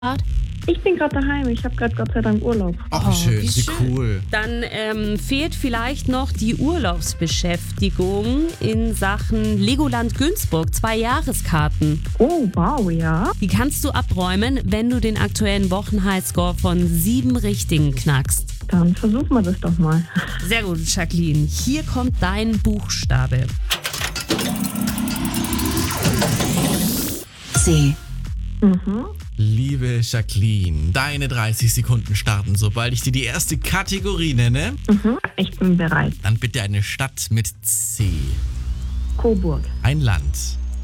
Ich bin gerade daheim. Ich habe gerade Gott sei Dank Urlaub. Ach, schön, wie schön. cool. Dann fehlt vielleicht noch die Urlaubsbeschäftigung in Sachen Legoland Günzburg. 2 Jahreskarten. Oh, wow, ja. Die kannst du abräumen, wenn du den aktuellen Wochenhighscore von 7 Richtigen knackst. Dann versuchen wir das doch mal. Sehr gut, Jacqueline. Hier kommt dein Buchstabe. C. Liebe Jacqueline, deine 30 Sekunden starten, sobald ich dir die erste Kategorie nenne. Ich bin bereit. Dann bitte eine Stadt mit C. Coburg. Ein Land.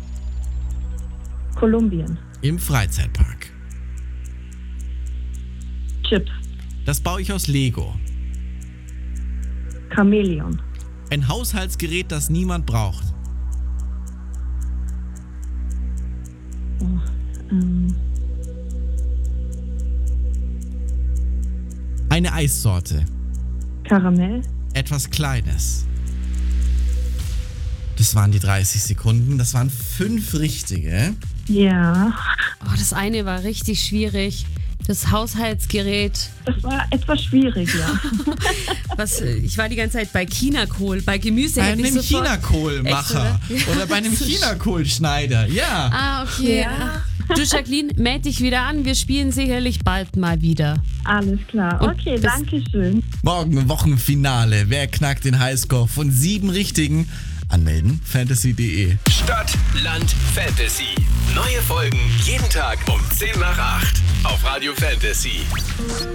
Kolumbien. Im Freizeitpark. Chips. Das baue ich aus Lego. Chamäleon. Ein Haushaltsgerät, das niemand braucht. Eine Eissorte. Karamell. Etwas Kleines. Das waren die 30 Sekunden. Das waren 5 richtige. Ja. Oh, das eine war richtig schwierig. Das Haushaltsgerät. Das war etwas schwierig, ja. Ich war die ganze Zeit bei Chinakohl, bei Gemüse. Bei hätte ich einem sofort- Chinakohlmacher Echt, oder? oder bei einem Chinakohlschneider. Ja. Ah, okay. Ja. Du, Jacqueline, meld dich wieder an. Wir spielen sicherlich bald mal wieder. Alles klar. Und Okay, bis- danke schön. Morgen Wochenfinale. Wer knackt den Highscore von 7 richtigen? Anmelden fantasy.de. Stadt, Land, Fantasy. Neue Folgen jeden Tag um 10 nach 8 auf Radio Fantasy.